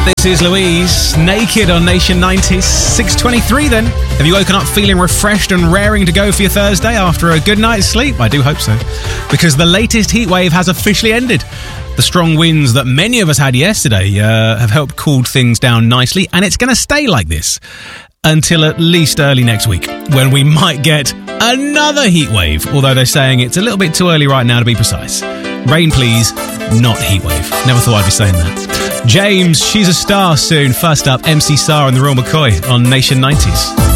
This is Louise, Naked on Nation 90s, 6:23 then. Have you woken up feeling refreshed and raring to go for your Thursday after a good night's sleep? I do hope so. Because the latest heatwave has officially ended. The strong winds that many of us had yesterday have helped cool things down nicely, and it's going to stay like this until at least early next week, when we might get another heatwave, although they're saying it's a little bit too early right now to be precise. Rain please, not heatwave. Never thought I'd be saying that. James, She's a Star soon. First up, MC Sarr and the Real McCoy on Nation 90s.